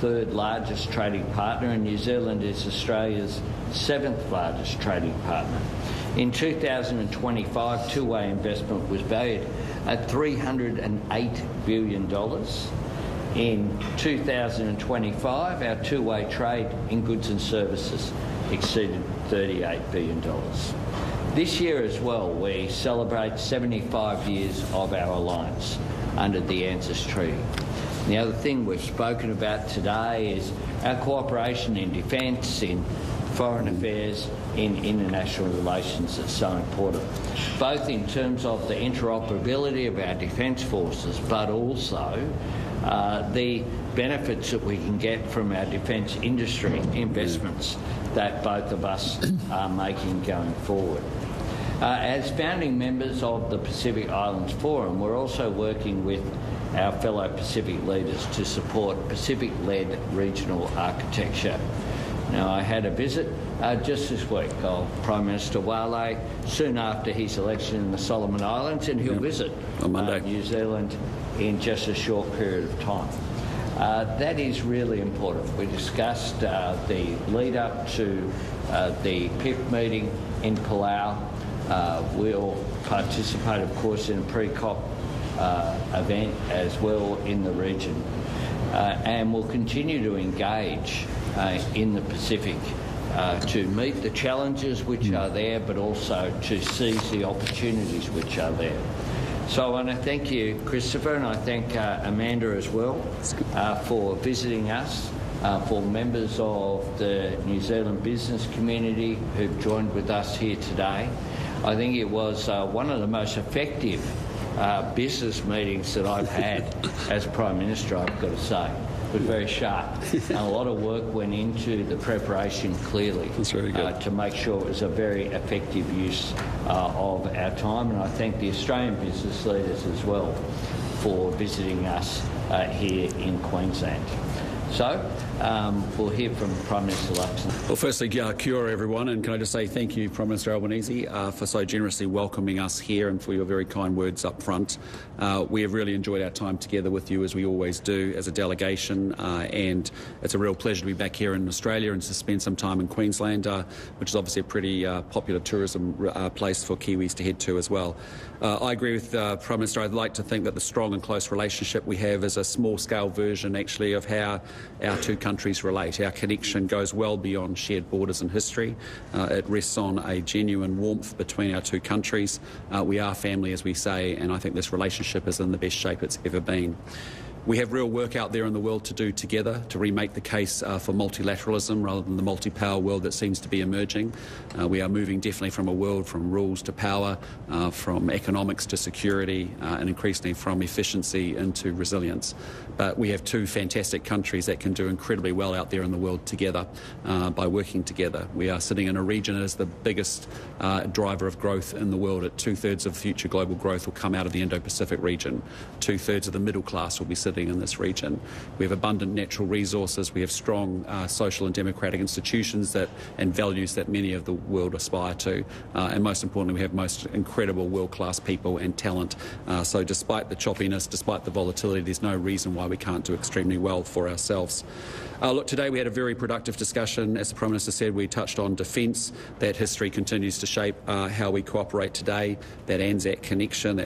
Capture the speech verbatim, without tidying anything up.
third largest trading partner, and New Zealand is Australia's seventh largest trading partner. In two thousand twenty-five, two-way investment was valued at three hundred eight billion dollars. In two thousand twenty-five, our two-way trade in goods and services exceeded thirty-eight billion dollars. This year as well, we celebrate seventy-five years of our alliance under the ANZUS Treaty. The other thing we've spoken about today is our cooperation in defence, in foreign affairs, in international relations that's so important, both in terms of the interoperability of our defence forces, but also uh, the benefits that we can get from our defence industry investments that both of us are making going forward. Uh, as founding members of the Pacific Islands Forum, we're also working with our fellow Pacific leaders to support Pacific-led regional architecture. Now, I had a visit uh, just this week of Prime Minister Wale soon after his election in the Solomon Islands, and he'll yep. visit on Monday. Uh, New Zealand in just a short period of time. Uh, that is really important. We discussed uh, the lead-up to uh, the P I F meeting in Palau. Uh, we'll participate, of course, in a pre-COP uh, event as well in the region. Uh, and we'll continue to engage uh, in the Pacific uh, to meet the challenges which are there, but also to seize the opportunities which are there. So I want to thank you, Christopher, and I thank uh, Amanda as well uh, for visiting us, uh, for members of the New Zealand business community who've joined with us here today. I think it was uh, one of the most effective uh, business meetings that I've had as Prime Minister, I've got to say. It was very sharp. And a lot of work went into the preparation, clearly, That's very good. Uh, to make sure it was a very effective use uh, of our time. And I thank the Australian business leaders as well for visiting us uh, here in Queensland. So, um, we'll hear from Prime Minister Luxon. Well, firstly, uh, kia ora, everyone, and can I just say thank you, Prime Minister Albanese, uh, for so generously welcoming us here and for your very kind words up front. Uh, we have really enjoyed our time together with you, as we always do, as a delegation, uh, and it's a real pleasure to be back here in Australia and to spend some time in Queensland, uh, which is obviously a pretty uh, popular tourism uh, place for Kiwis to head to as well. Uh, I agree with uh, Prime Minister. I'd like to think that the strong and close relationship we have is a small-scale version, actually, of how our two countries relate. Our connection goes well beyond shared borders and history. Uh, it rests on a genuine warmth between our two countries. Uh, we are family, as we say, and I think this relationship is in the best shape it's ever been. We have real work out there in the world to do together to remake the case uh, for multilateralism rather than the multi-power world that seems to be emerging. Uh, we are moving definitely from a world from rules to power, uh, from economics to security, uh, and increasingly from efficiency into resilience. But we have two fantastic countries that can do incredibly well out there in the world together uh, by working together. We are sitting in a region that is the biggest uh, driver of growth in the world. At two-thirds of future global growth will come out of the Indo-Pacific region. Two-thirds of the middle class will be sitting in this region. We have abundant natural resources. We have strong uh, social and democratic institutions that and values that many of the world aspire to. Uh, and most importantly, we have most incredible world-class people and talent. Uh, so despite the choppiness, despite the volatility, there's no reason why we can't do extremely well for ourselves. Uh, look, today we had a very productive discussion. As the Prime Minister said, we touched on defence. That history continues to shape uh, how we cooperate today, that ANZAC connection, that